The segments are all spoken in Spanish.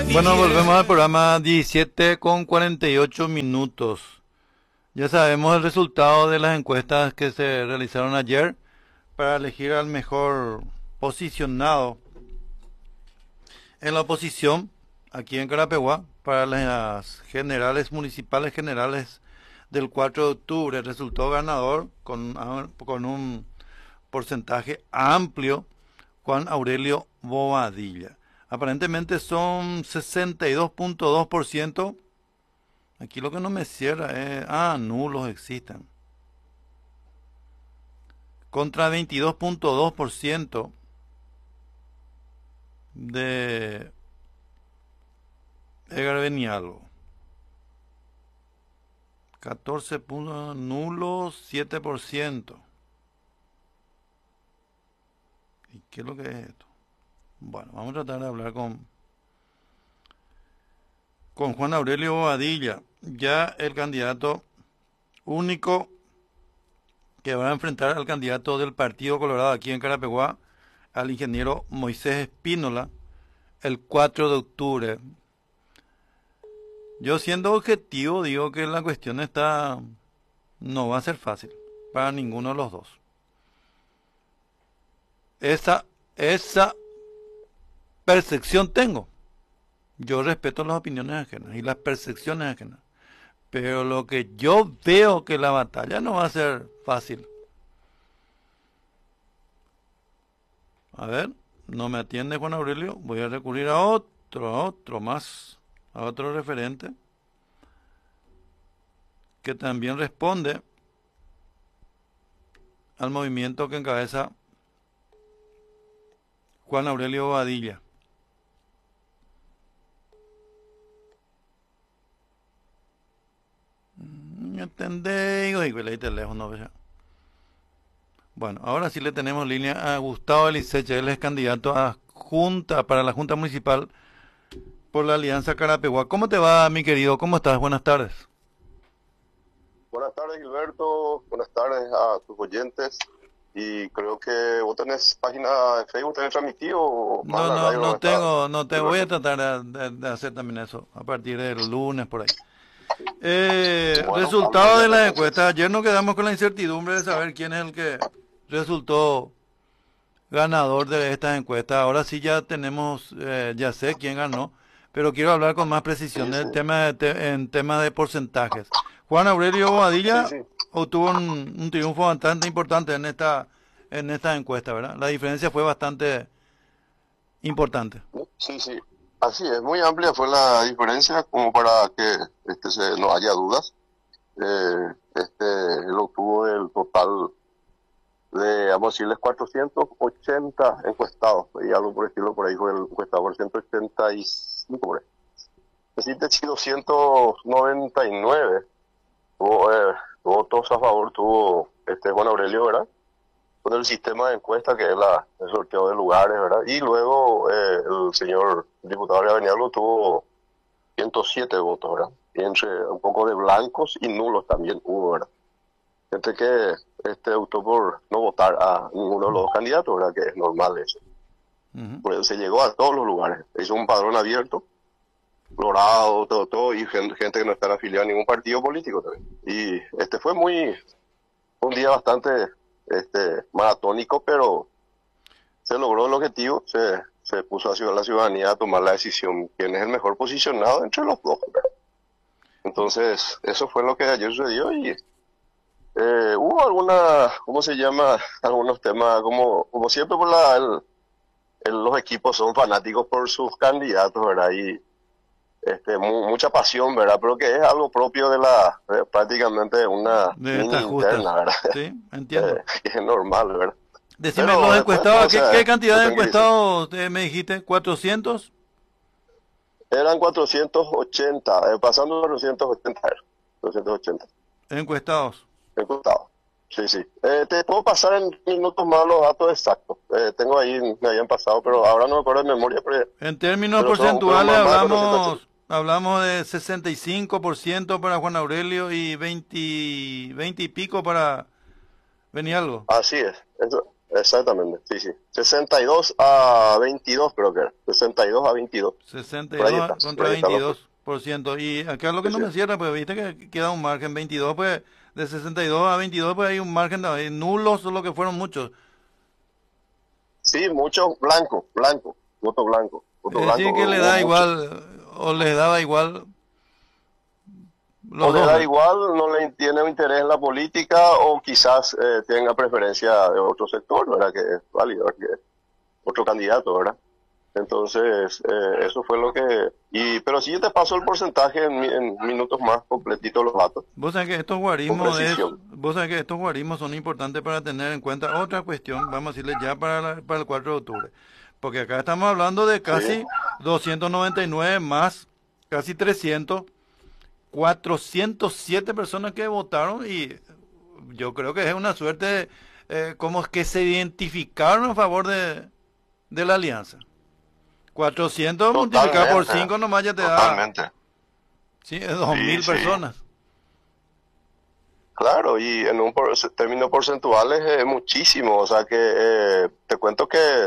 Bueno, volvemos al programa 17 con 48 minutos. Ya sabemos el resultado de las encuestas que se realizaron ayer para elegir al mejor posicionado en la oposición aquí en Carapeguá para las generales municipales generales del 4 de octubre. Resultó ganador con un porcentaje amplio Juan Aurelio Bobadilla. Aparentemente son 62.2%. Aquí lo que no me cierra es... nulos existen. Contra 22.2% de Edgar Benialgo. 14 puntos nulos, 7%. ¿Y qué es lo que es esto? Bueno, vamos a tratar de hablar con Juan Aurelio Bobadilla, ya el candidato único que va a enfrentar al candidato del Partido Colorado aquí en Carapeguá, al ingeniero Moisés Espínola, el 4 de octubre. Yo siendo objetivo digo que la cuestión no va a ser fácil para ninguno de los dos. Esa percepción tengo. Yo respeto las opiniones ajenas y las percepciones ajenas. Pero lo que yo veo que la batalla no va a ser fácil. A ver, no me atiende Juan Aurelio. Voy a recurrir a otro más, a otro referente que también responde al movimiento que encabeza Juan Aurelio Bobadilla. ¿Me entendéis? Oye, leí teléfono, ¿no? Bueno, ahora sí le tenemos línea a Gustavo Eliseche. Él es candidato para la Junta Municipal por la Alianza Carapeguá. ¿Cómo te va, mi querido? ¿Cómo estás? Buenas tardes. Buenas tardes, Gilberto. Buenas tardes a tus oyentes. Y creo que vos tenés página de Facebook, tenés transmitido o más la radio No no está, tengo, no te voy a Gilberto. tratar de hacer también eso a partir del lunes por ahí. Bueno, Resultado de mañana las entonces. encuestas. Ayer nos quedamos con la incertidumbre de saber quién es el que resultó ganador de estas encuestas. Ahora sí ya tenemos, ya sé quién ganó, pero quiero hablar con más precisión Sí, sí, en tema de porcentajes. Juan Aurelio sí, Bobadilla sí. obtuvo un triunfo bastante importante en esta encuesta, ¿verdad? La diferencia fue bastante importante. Sí, sí. Así es, muy amplia fue la diferencia como para que no haya dudas. Él obtuvo el total de, vamos a decirles, 480 encuestados, y algo por el estilo, por ahí fue el encuestado por 185, por ahí. Es decir, de 299 tuvo, votos a favor, tuvo Juan Aurelio, ¿verdad? Con el sistema de encuesta que es el sorteo de lugares, ¿verdad? Y luego el señor diputado Benialgo tuvo 107 votos, ¿verdad? Y entre un poco de blancos y nulos también hubo, ¿verdad? Gente que optó por no votar a ninguno de los dos candidatos, ¿verdad? Que es normal eso. Ujú. Por eso se llegó a todos los lugares. Hizo un padrón abierto, Colorado, todo, y gente que no está afiliada a ningún partido político también. Y fue un día bastante maratónico, pero se logró el objetivo, se puso a la ciudadanía a tomar la decisión quién es el mejor posicionado entre los dos, ¿verdad? Entonces, eso fue lo que ayer sucedió y hubo ¿cómo se llama? Algunos temas, como siempre, los equipos son fanáticos por sus candidatos, ¿verdad? Y mucha pasión, ¿verdad? Pero que es algo propio prácticamente una De mini estas justas. interna, ¿verdad? Sí, entiendo. Que es normal, ¿verdad? Decime Pero los después todo encuestados, ¿qué cantidad se de tranquilizó. encuestados me dijiste? ¿400? Eran 480, pasando 480, 480, Encuestados. encuestados. Sí, sí. Te puedo pasar en minutos más los datos exactos. Tengo ahí, me habían pasado, pero ahora no me acuerdo de memoria, En términos pero porcentuales más de 480. hablamos de 65% para Juan Aurelio y 20 y pico para Benialgo. Así es. exactamente, sí, sí. 62-22 creo que era. 62-22. Por ahí 62 está, por contra ahí están los juegos. 22%. Y acá lo que Sí, no sí. me cierra, pues viste que queda un margen 22, pues de 62 a 22, pues hay un margen de nulos, lo que fueron muchos. Sí, mucho blanco, blanco, voto blanco, voto Es blanco, decir, que le hubo da mucho. igual, o les daba igual O los le dos, da ¿verdad? igual, no le tiene interés en la política, o quizás tenga preferencia de otro sector, ¿verdad? Que es válido, que otro candidato, ¿verdad? Entonces, eso fue lo que... pero sí yo te paso el porcentaje en minutos más completitos los datos, con precisión. Vos sabés que estos guarismos son importantes para tener en cuenta otra cuestión, vamos a decirle ya para el 4 de octubre. Porque acá estamos hablando de Sí, casi 299 más, casi 300, 407 personas que votaron y yo creo que es una suerte como que se identificaron a favor de la alianza. 400 multiplicado por totalmente, 5 nomás ya te da, totalmente. sí, es dos Sí, mil sí. personas. Claro, y en términos porcentuales es muchísimo, o sea que te cuento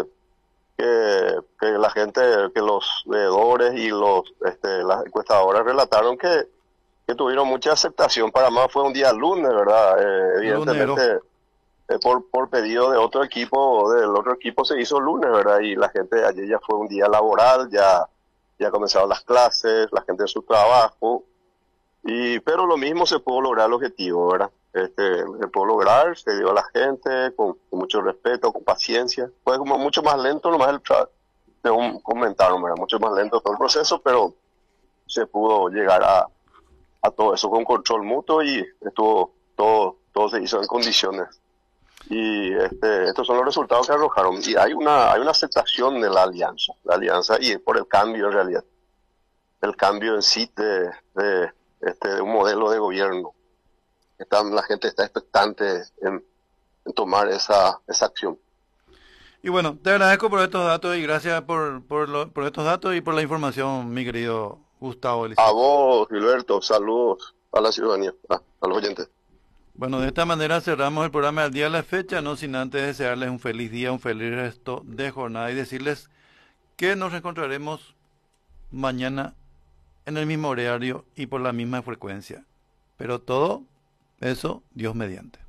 que la gente, que los veedores y las encuestadoras relataron que tuvieron mucha aceptación. Para más fue un día lunes, ¿verdad? Lunero. Evidentemente, por pedido de otro equipo, del otro equipo se hizo lunes, ¿verdad? Y la gente, ayer ya fue un día laboral, ya comenzaron las clases, la gente en su trabajo, pero lo mismo se pudo lograr el objetivo, ¿verdad? Se pudo lograr, se dio a la gente con mucho respeto, con paciencia. Fue como mucho más lento, nomás según comentaron, ¿verdad? Mucho más lento todo el proceso, pero se pudo llegar a todo eso con control mutuo y estuvo todo se hizo en condiciones. Y estos son los resultados que arrojaron. Y hay una aceptación de la alianza y por el cambio en realidad, el cambio en sí de un modelo de gobierno. La gente está expectante en tomar esa acción. Y bueno, te agradezco por estos datos y gracias por estos datos y por la información, mi querido Gustavo A Eliseo. vos, Gilberto, saludos a la ciudadanía, a los oyentes. Bueno, de esta manera cerramos el programa del día de la fecha, no sin antes desearles un feliz día, un feliz resto de jornada y decirles que nos encontraremos mañana en el mismo horario y por la misma frecuencia. Pero todo eso, Dios mediante.